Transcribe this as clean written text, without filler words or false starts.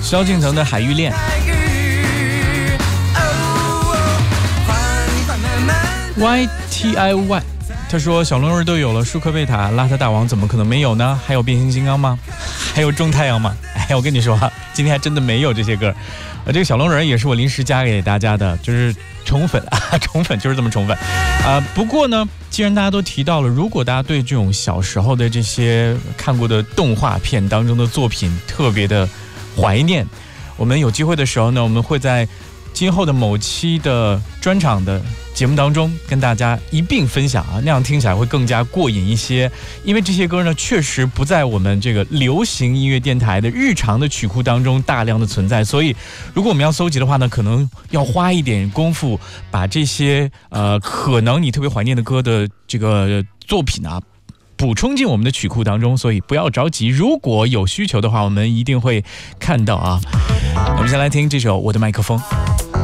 萧敬腾的《海芋恋》。YTIY 他说小龙人都有了，舒克贝塔、邋遢大王怎么可能没有呢？还有变形金刚吗？还有种太阳吗？哎，我跟你说今天还真的没有这些歌。这个小龙人也是我临时加给大家的，就是宠粉啊，宠粉就是这么宠粉不过呢，既然大家都提到了，如果大家对这种小时候的这些看过的动画片当中的作品特别的怀念，我们有机会的时候呢，我们会在今后的某期的专场的节目当中跟大家一并分享那样听起来会更加过瘾一些。因为这些歌呢，确实不在我们这个流行音乐电台的日常的曲库当中大量的存在，所以如果我们要搜集的话呢，可能要花一点功夫把这些可能你特别怀念的歌的这个作品补充进我们的曲库当中，所以不要着急，如果有需求的话，我们一定会看到我们先来听这首《我的麦克风》。